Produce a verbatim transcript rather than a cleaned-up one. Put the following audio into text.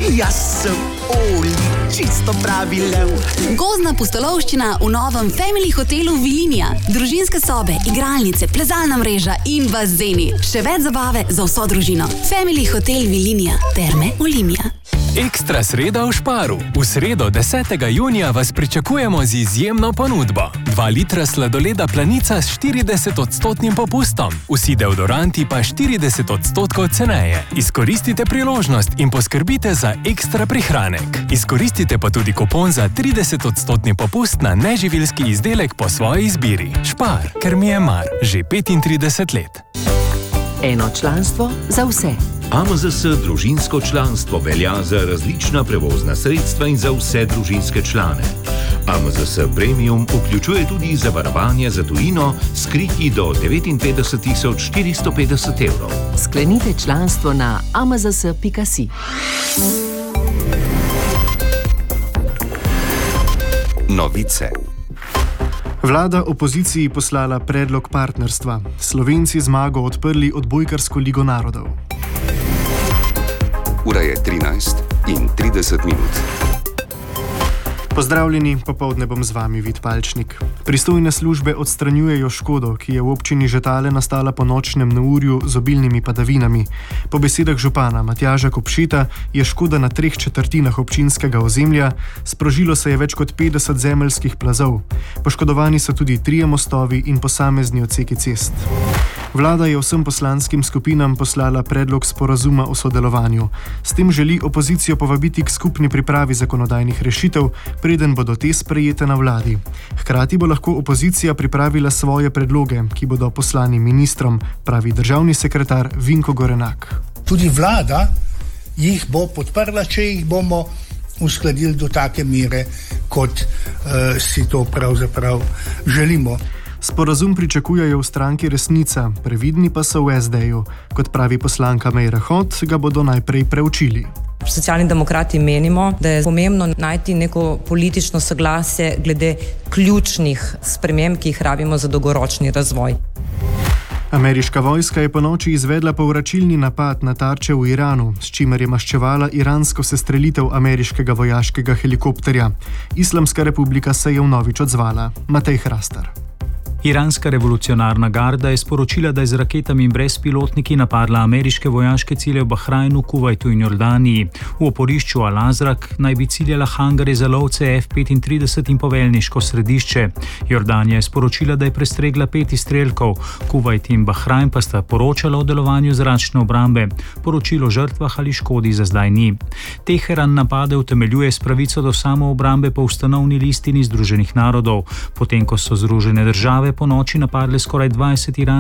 Jaz sem Oli, čisto pravi lev. Gozdna pustolovščina v novem Family hotelu Vilinija. Družinske sobe, igralnice, plezalna mreža in bazeni. Še več zabave za vso družino. Family hotel Vilinija. Terme Olimia. Ekstra sreda v Šparu. V sredo desetega junija vas pričakujemo z izjemno ponudbo. Dva litra sladoleda Planica s štirideset odstotnim popustom. Vsi deodoranti pa štirideset odstotkov ceneje. Izkoristite priložnost in poskrbite za ekstra prihranek. Izkoristite pa tudi kupon za trideset odstotni popust na neživilski izdelek po svoji izbiri. Špar, ker mi je mar. Že petintrideset let. Eno članstvo za vse. A M Z S družinsko članstvo velja za različna prevozna sredstva in za vse družinske člane. A M Z S Premium vključuje tudi zavarovanje za tujino s kriti do devetinpetdeset tisoč štiristo petdeset evrov. Sklenite članstvo na a m z s pika si. Novice. Vlada opoziciji poslala predlog partnerstva. Slovenci zmago odprli odbojkarsko ligo narodov. Ura je trinajst in trideset minut. Pozdravljeni, popoldne bom z vami Vid Palčnik. Pristojne službe odstranjujejo škodo, ki je v občini Žetale nastala po nočnem neurju z obilnimi padavinami. Po besedah župana Matjaža Kopšeta je škoda na treh četrtinah občinskega ozemlja, sprožilo se je več kot petdeset zemeljskih plazov. Poškodovani so tudi trije mostovi in posamezni odseki cest. Vlada je vsem poslanskim skupinam poslala predlog sporazuma o sodelovanju. S tem želi opozicijo povabiti k skupni pripravi zakonodajnih rešitev, preden bodo te sprejete na vladi. Hkrati bo lahko opozicija pripravila svoje predloge, ki bodo poslani ministrom, pravi državni sekretar Vinko Gorenak. Tudi vlada jih bo podprla, če jih bomo uskladili do take mere, kot uh, si to pravzaprav želimo. Sporazum pričakujejo v stranki Resnica, previdni pa so v es de-ju. Kot pravi poslanka Mejra Hot, ga bodo najprej preučili. Socialni demokrati menimo, da je pomembno najti neko politično soglasje glede ključnih sprememb, ki jih rabimo za dolgoročni razvoj. Ameriška vojska je ponoči izvedla povračilni napad na tarče v Iranu, s čimer je maščevala iransko sestrelitev ameriškega vojaškega helikopterja. Islamska republika se je vnovič odzvala. Matej Hrastar. Iranska revolucionarna garda je sporočila, da je z raketami in brezpilotniki napadla ameriške vojaške cilje v Bahrajnu, Kuvajtu in Jordaniji. V oporišču Al-Azraq naj bi ciljala hangare za lovce ef petintrideset in poveljniško središče. Jordanija je sporočila, da je prestregla pet izstrelkov. Kuvajt in Bahrajn pa sta poročala o delovanju zračne obrambe. Poročilo o žrtvah ali škodi za zdaj ni. Teheran napade utemeljuje s pravico do samoobrambe po ustanovni listini Združenih narodov, potem ko so Združene države po noči napadle skoraj dvajset iranskih